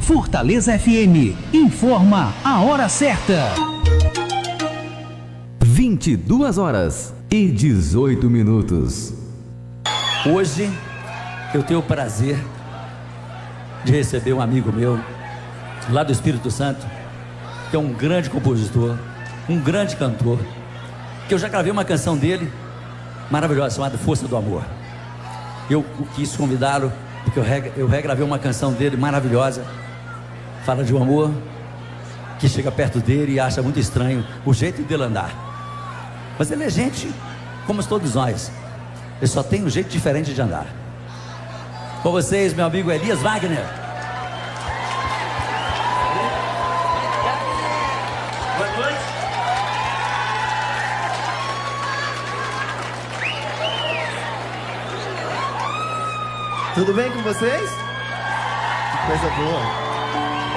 Fortaleza FM informa a hora certa. 22h18. Hoje eu tenho o prazer de receber um amigo meu lá do Espírito Santo, que é um grande compositor, um grande cantor, que eu já gravei uma canção dele maravilhosa, chamada Força do Amor. Eu quis convidá-lo porque eu regravei uma canção dele maravilhosa. Fala de um amor que chega perto dele e acha muito estranho o jeito dele andar. Mas ele é gente como todos nós. Ele só tem um jeito diferente de andar. Com vocês, meu amigo Elias Wagner. Boa noite. Tudo bem com vocês? Que coisa boa.